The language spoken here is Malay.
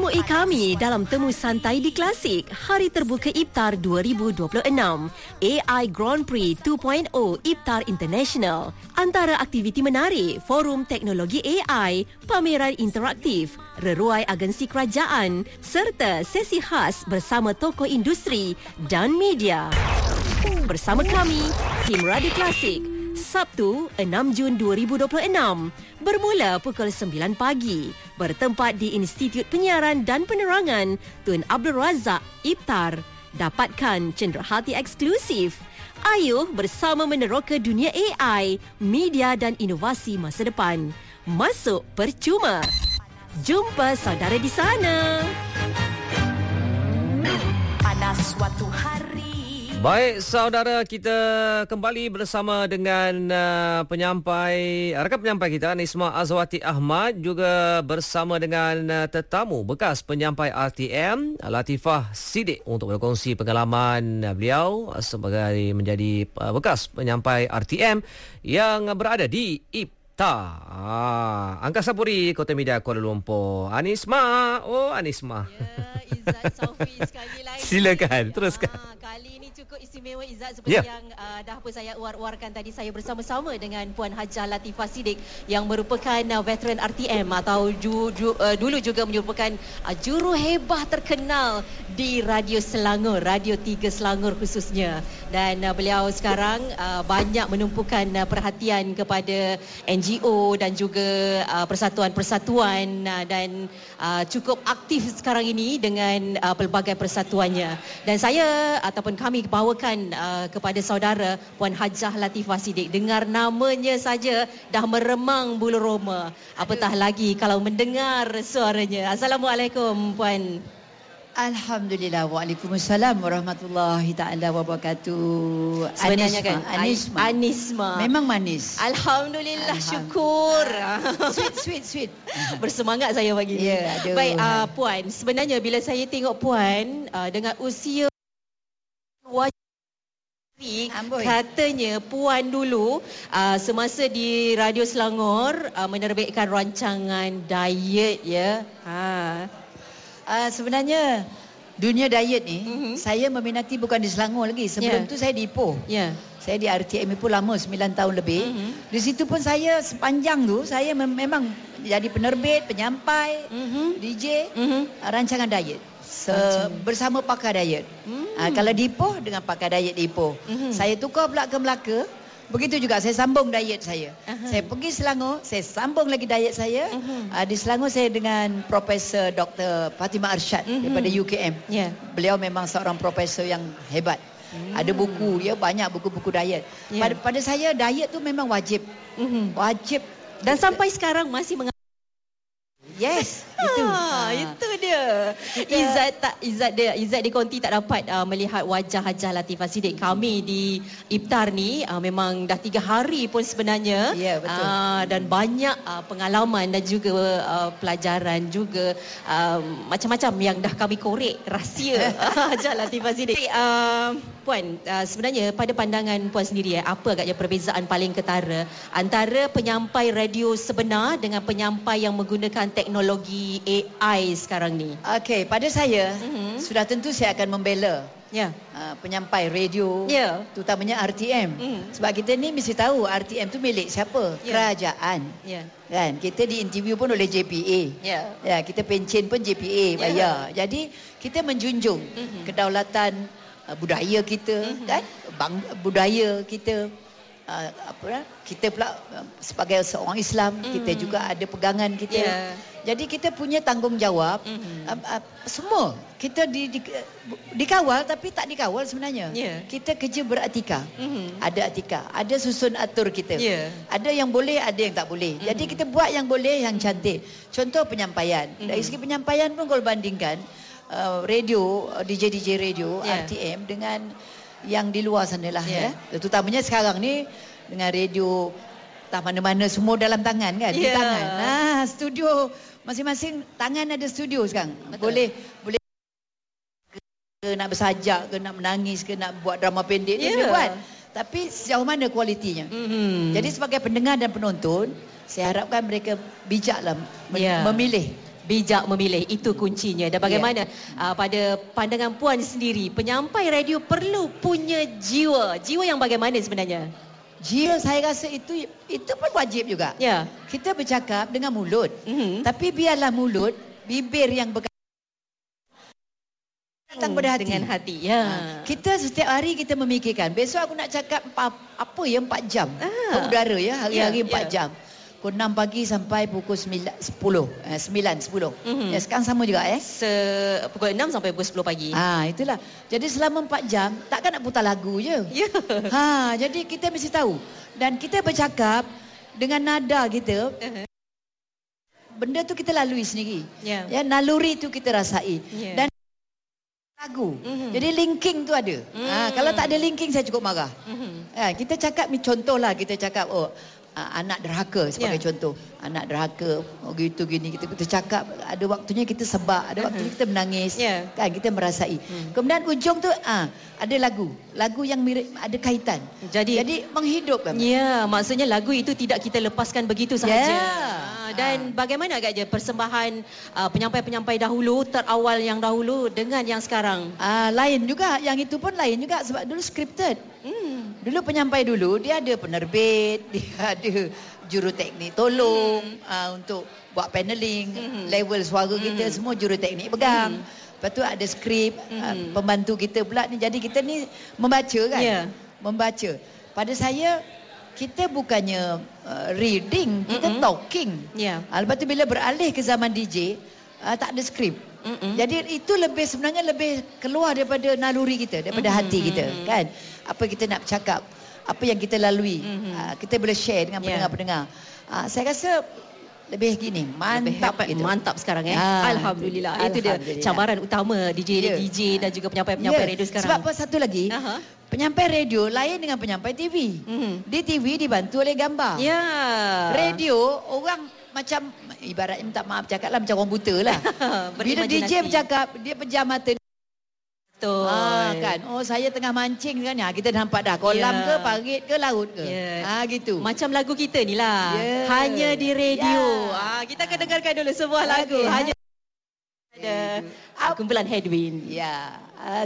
Temui kami dalam Temu Santai di Klasik, Hari Terbuka Iftar 2026, AI Grand Prix 2.0 Iftar International. Antara aktiviti menarik, forum teknologi AI, pameran interaktif, reruai agensi kerajaan, serta sesi khas bersama tokoh industri dan media. Bersama kami, Tim Radio Klasik, Sabtu 6 Jun 2026, bermula pukul 9 pagi, bertempat di Institut Penyiaran dan Penerangan Tun Abdul Razak Iftar. Dapatkan cenderahati eksklusif. Ayuh bersama meneroka dunia AI, media dan inovasi masa depan. Masuk percuma. Jumpa saudara di sana. Panas suatu hari. Baik, saudara, kita kembali bersama dengan rakan penyampai kita Anisma Azwati Ahmad, juga bersama dengan tetamu bekas penyampai RTM Latifah Siddiq untuk berkongsi pengalaman beliau sebagai menjadi bekas penyampai RTM yang berada di Angkasa Puri, Kota Media, Kuala Lumpur. Anisma. Anisma. Ya, Izzat Sofi sekali lagi. Silakan, teruskan. Kali ini cukup istimewa, Izzat, seperti yang dah saya war-warkan tadi. Saya bersama-sama dengan Puan Hajah Latifah Siddiq yang merupakan veteran RTM atau dulu juga merupakan juruhebah terkenal di Radio Selangor, Radio 3 Selangor khususnya. Dan beliau sekarang banyak menumpukan perhatian kepada NGO dan juga persatuan-persatuan dan cukup aktif sekarang ini dengan pelbagai persatuannya. Dan saya ataupun kami bawakan kepada saudara Puan Hajah Latifah Siddiq. Dengar namanya saja dah meremang bulu roma. Apatah lagi kalau mendengar suaranya. Assalamualaikum, Puan. Alhamdulillah. Waalaikumsalam warahmatullahi ta'ala wabarakatuh. Sebenarnya kan Anisma. Memang manis. Alhamdulillah, syukur. Sweet. Bersemangat saya pagi ni. Baik, Puan, sebenarnya bila saya tengok Puan dengan usia katanya Puan dulu semasa di Radio Selangor menerbitkan rancangan diet, ya. Sebenarnya dunia diet ni saya meminati bukan di Selangor lagi. Sebelum tu saya di Ipoh. Saya di RTM Ipoh lama, 9 tahun lebih. Di situ pun saya sepanjang tu saya memang jadi penerbit, penyampai, DJ, rancangan diet. Bersama pakar diet. Kalau di Ipoh dengan pakar diet di Ipoh. Saya tukar pula ke Melaka. Begitu juga saya sambung diet saya. Saya pergi Selangor, saya sambung lagi diet saya. Di Selangor saya dengan Profesor Dr. Fatimah Arsyad daripada UKM. Beliau memang seorang profesor yang hebat. Ada buku dia, banyak buku-buku diet. Pada saya diet tu memang wajib. Wajib. Dan sampai sekarang masih Yes, itu. Itu dia. Izzat di konti tak dapat melihat wajah Hajah Latifah Siddiq. Kami di Iftar ni memang dah 3 hari pun sebenarnya. Ya, betul. Dan banyak pengalaman dan juga pelajaran juga macam-macam yang dah kami korek rahsia Hajah Latifah Siddiq. Puan, sebenarnya pada pandangan Puan sendiri, apa agaknya perbezaan paling ketara antara penyampai radio sebenar dengan penyampai yang menggunakan teknologi AI sekarang ni? Okey, pada saya sudah tentu saya akan membela penyampai radio, terutamanya RTM. Sebab kita ni mesti tahu RTM tu milik siapa? Kerajaan. Kan? Kita diinterview pun oleh JPA. Kita pencen pun JPA bayar. Jadi kita menjunjung kedaulatan budaya kita, kan? Budaya kita. Kita pula sebagai seorang Islam, kita juga ada pegangan kita. Jadi kita punya tanggungjawab. Semua kita dikawal tapi tak dikawal sebenarnya. Kita kerja beretika. Ada etika, ada susun atur kita. Ada yang boleh, ada yang tak boleh. Jadi kita buat yang boleh, yang cantik. Contoh penyampaian. Dari segi penyampaian pun kalau bandingkan radio, DJ radio RTM dengan yang di luar sana lah, terutamanya sekarang ni dengan radio tak mana-mana semua dalam tangan, kan? Di tangan. Studio masing-masing tangan ada studio sekarang. Boleh ke nak bersajak, ke nak menangis, ke nak buat drama pendek, dia boleh buat. Tapi sejauh mana kualitinya? Jadi sebagai pendengar dan penonton, saya harapkan mereka bijaklah memilih bijak memilih, itu kuncinya. Dan bagaimana pada pandangan Puan sendiri, penyampai radio perlu punya jiwa yang bagaimana sebenarnya? Jiwa saya rasa itu pun wajib juga. Ya. Kita bercakap dengan mulut. Tapi biarlah mulut, bibir yang datang pada hati. Dengan hati. Ya. Kita setiap hari kita memikirkan, besok aku nak cakap apa ya 4 jam ke udara ya, hari-hari 4 jam. Pukul 6 pagi sampai pukul 9, 10. Ya, sekarang sama juga pukul 6 sampai pukul 10 pagi. Itulah. Jadi selama 4 jam, takkan nak putar lagu je. Ya. Jadi kita mesti tahu. Dan kita bercakap dengan nada kita. Benda tu kita lalui sendiri. Ya, naluri tu kita rasai. Dan lagu. Jadi linking tu ada. Kalau tak ada linking saya cukup marah. Kita cakap contohlah, kita cakap anak derhaka sebagai contoh. Anak derhaka gitu gini, kita cakap, ada waktunya kita sebab, ada waktunya kita menangis, kan, kita merasai. Kemudian ujung tu ada lagu yang mirip, ada kaitan. Jadi menghidupkan. Ya, maksudnya lagu itu tidak kita lepaskan begitu sahaja. Dan bagaimana agaknya persembahan penyampai-penyampai dahulu, terawal yang dahulu dengan yang sekarang? Lain juga, yang itu pun lain juga sebab dulu scripted. Dulu penyampai dulu dia ada penerbit, dia ada juruteknik tolong untuk buat paneling, level suara kita semua juruteknik pegang. Lepas tu ada skrip, pembantu kita pula ni. Jadi kita ni membaca kan? Membaca. Pada saya, kita bukannya reading, kita talking. Lepas tu bila beralih ke zaman DJ, tak ada skrip. Jadi itu sebenarnya lebih keluar daripada naluri kita, daripada hati kita, kan? Apa kita nak bercakap, apa yang kita lalui, kita boleh share dengan pendengar-pendengar. Saya rasa lebih gini, mantap gitu. Mantap sekarang Alhamdulillah. Itu dia cabaran utama DJ dan juga penyampai-penyampai radio sekarang. Sebab apa, satu lagi, penyampai radio lain dengan penyampai TV. Di TV dibantu oleh gambar. Radio orang macam, ibaratnya minta maaf cakaplah, macam orang buta lah. Bila DJ bercakap, dia pejam mata. Betul. Kan. Saya tengah mancing kan. Kita nampak dah kolam ke, parit ke, laut ke. Gitu. Macam lagu kita ni lah. Hanya di radio. Kita akan dengarkan dulu sebuah lagu. Hanya ada kumpulan Headwind.